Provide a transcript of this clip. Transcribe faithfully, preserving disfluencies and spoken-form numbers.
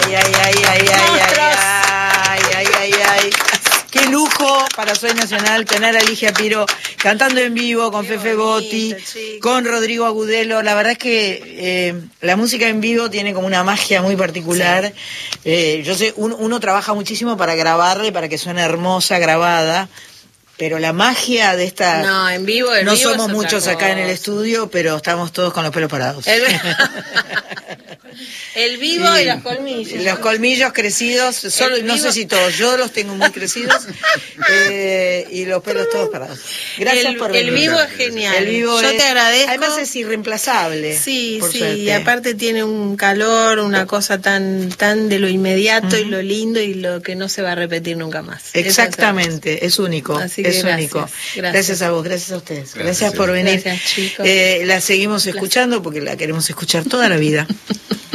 ay, ay, ay, ay, ay, ay, ay, ay, ay. Qué lujo para Soy Nacional tener a Ligia Piro cantando en vivo con Qué Fefe Botti, con Rodrigo Agudelo. La verdad es que eh, la música en vivo tiene como una magia muy particular. Sí. Eh, yo sé, un, uno trabaja muchísimo para grabarle, para que suene hermosa, grabada. Pero la magia de esta... No, en vivo, en No vivo somos muchos acá en el estudio, pero estamos todos con los pelos parados. El, el vivo sí. Y los colmillos. Los colmillos crecidos, solo, no sé si todos, yo los tengo muy crecidos, eh, y los pelos todos parados. Gracias el, por venir. El vivo es genial. El vivo yo es, te agradezco. Además es irreemplazable. Sí, por sí, suerte. Y aparte tiene un calor, una cosa tan tan de lo inmediato uh-huh. Y lo lindo y lo que no se va a repetir nunca más. Exactamente, es único. Así que es gracias, único. Gracias. Gracias a vos, gracias a ustedes. Gracias, gracias por venir. Gracias, chicos. Eh, la seguimos escuchando porque la queremos escuchar toda la vida.